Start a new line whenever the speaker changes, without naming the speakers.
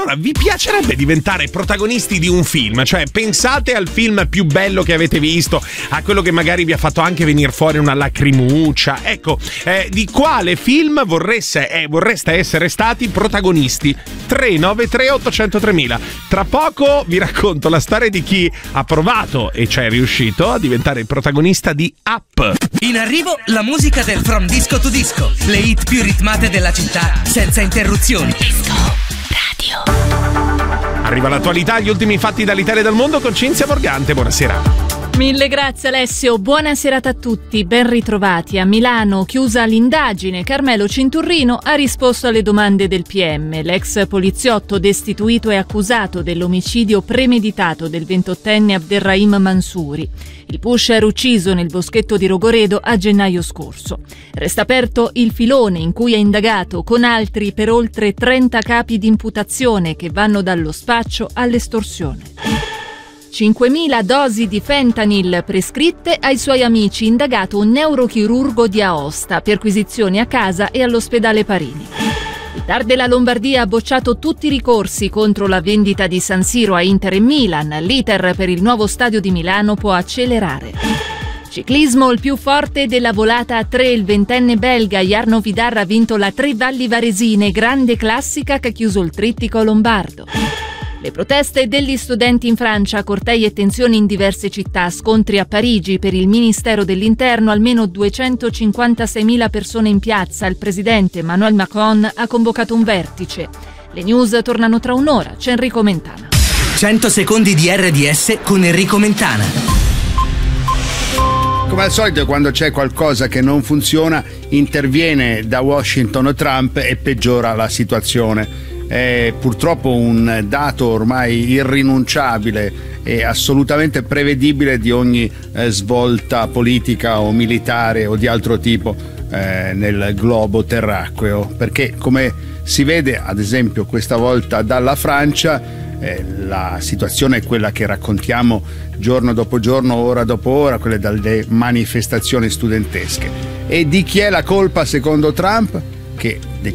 Allora, vi piacerebbe diventare protagonisti di un film? Cioè, pensate al film più bello che avete visto, a quello che magari vi ha fatto anche venire fuori una lacrimuccia. Ecco, di quale film vorreste essere stati protagonisti? 393 800 3000. Tra poco vi racconto la storia di chi ha provato e ci è riuscito a diventare il protagonista di Up.
In arrivo la musica del From Disco to Disco, le hit più ritmate della città senza interruzioni. Disco Radio.
Arriva l'attualità, gli ultimi fatti dall'Italia e dal mondo con Cinzia Morgante. Buonasera.
Mille grazie Alessio, buona serata a tutti, ben ritrovati. A Milano, chiusa l'indagine, Carmelo Cinturrino ha risposto alle domande del PM. L'ex poliziotto destituito e accusato dell'omicidio premeditato del 28enne Abderrahim Mansouri. Il pusher ucciso nel boschetto di Rogoredo a gennaio scorso. Resta aperto il filone in cui è indagato con altri per oltre 30 capi di imputazione che vanno dallo spaccio all'estorsione. 5.000 dosi di fentanyl prescritte ai suoi amici, indagato un neurochirurgo di Aosta, perquisizioni a casa e all'ospedale Parini. Il TAR della Lombardia ha bocciato tutti i ricorsi contro la vendita di San Siro a Inter e Milan. L'iter per il nuovo stadio di Milano può accelerare. Ciclismo, il più forte della volata a 3, il ventenne belga Jarno Vidar ha vinto la Tre Valli Varesine, grande classica che ha chiuso il trittico lombardo. Le proteste degli studenti in Francia, cortei e tensioni in diverse città, scontri a Parigi per il Ministero dell'Interno, almeno 256.000 persone in piazza. Il presidente Emmanuel Macron ha convocato un vertice. Le news tornano tra un'ora, c'è Enrico Mentana.
100 secondi di RDS con Enrico Mentana.
Come al solito, quando c'è qualcosa che non funziona, interviene da Washington Trump e peggiora la situazione. È purtroppo un dato ormai irrinunciabile e assolutamente prevedibile di ogni svolta politica o militare o di altro tipo nel globo terracqueo, perché come si vede ad esempio questa volta dalla Francia, la situazione è quella che raccontiamo giorno dopo giorno, ora dopo ora, quelle dalle manifestazioni studentesche. E di chi è la colpa secondo Trump? Che